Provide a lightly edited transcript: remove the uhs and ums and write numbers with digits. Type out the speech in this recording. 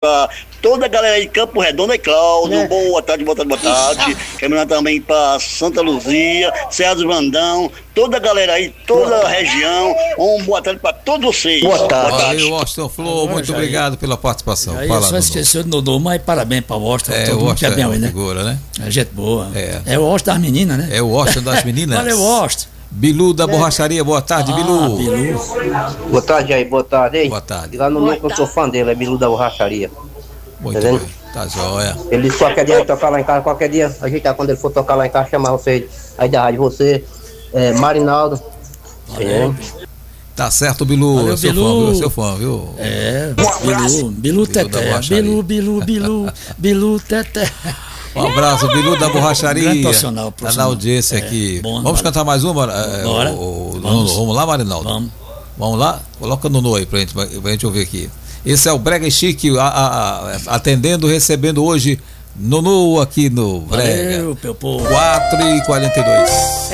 pra toda a galera aí de Campo Redondo e Cláudio, boa tarde, boa tarde, boa tarde. Caminhando também pra Santa Luzia, Serra do Vandão, toda a galera aí, toda a região. Boa tarde pra todos vocês. Boa tarde. Valeu, Washington Flor, muito obrigado pela participação. Aí só esqueceu de Nodô, mas parabéns pra Washington. O Washington é uma né? figura, né? É gente boa. É o Washington das meninas, né? É o Washington das meninas. Valeu, Washington. Bilu da Borracharia, boa tarde, Bilu. Boa tarde aí, boa tarde aí. Boa tarde. E lá no núcleo eu sou fã dele, é Bilu da Borracharia. Muito Tá bem, tá joia. Ele disse qualquer dia a gente tocar lá em casa, qualquer dia a gente, quando ele for tocar lá em casa, chamar você aí da rádio, você, Marinaldo. Valeu. Tá certo, Bilu. Valeu, Seu fã, viu? Bilu Teté. Bilu Teté. Um abraço, Bilu da Borracharia. Grande profissional, tá na audiência aqui. Vamos cantar mais uma? Bora. Vamos lá, Marinaldo? Vamos lá? Coloca o Nuno aí pra gente ouvir aqui. Esse é o Brega e Chique, atendendo, recebendo hoje Nuno aqui no Brega. Valeu, meu povo. 4h42.